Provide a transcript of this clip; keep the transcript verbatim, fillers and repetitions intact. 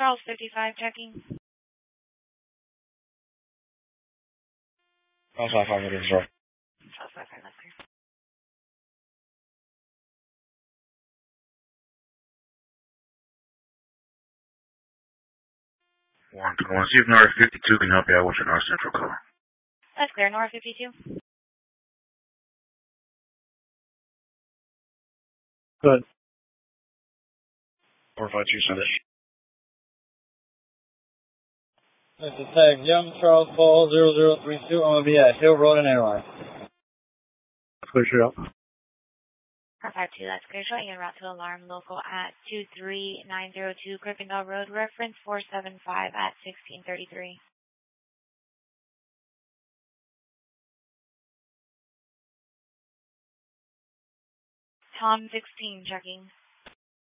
Charles fifty-five checking. Charles five five, what is it? Charles five five, that's clear. one two one. See if Nora fifty-two can help you out with your North Central call. That's clear. Nora fifty-two. Good. four five two seven. This is Tag Young Charles Paul zero zero three two. I'm going to be at Hill Road and Airline. Push it up. four five two, that's clear. Showing en route to alarm local at two three nine zero two Gryffindor Road. Reference four seven five at sixteen thirty-three. Tom sixteen checking.